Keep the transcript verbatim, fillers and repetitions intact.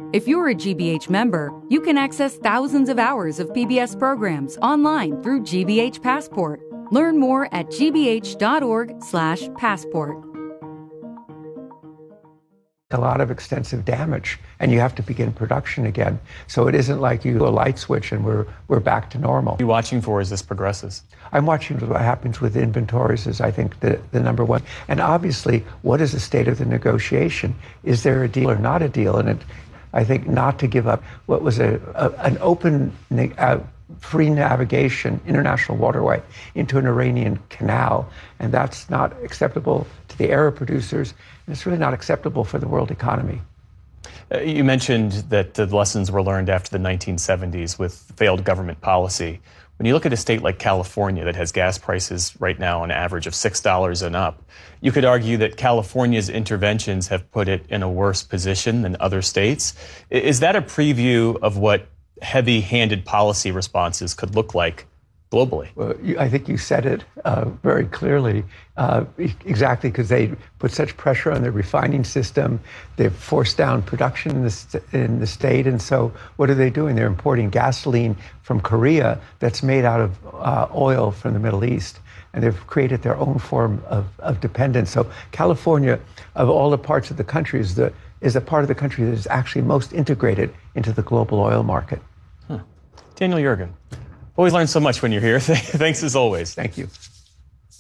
If you're a G B H member, you can access thousands of hours of P B S programs online through G B H Passport. Learn more at g b h dot org slash passport. A lot of extensive damage, and you have to begin production again. So it isn't like you do a light switch and we're we're back to normal. What are you watching for as this progresses? I'm watching what happens with inventories is, I think, the, the number one. And obviously, what is the state of the negotiation? Is there a deal or not a deal? And it, I think not to give up what was a, a an open, uh, free navigation international waterway into an Iranian canal. And that's not acceptable to the Arab producers. And it's really not acceptable for the world economy. Uh, you mentioned that the lessons were learned after the nineteen seventies with failed government policy. When you look at a state like California that has gas prices right now on average of six dollars and up, you could argue that California's interventions have put it in a worse position than other states. Is that a preview of what heavy-handed policy responses could look like globally? Well, you, I think you said it uh, very clearly, uh, exactly, because they put such pressure on the refining system. They've forced down production in the, st- in the state. And so what are they doing? They're importing gasoline from Korea that's made out of uh, oil from the Middle East. And they've created their own form of, of dependence. So California, of all the parts of the country, is the is a part of the country that is actually most integrated into the global oil market. Huh. Daniel Yergin, always learn so much when you're here. Thanks as always. Thank you.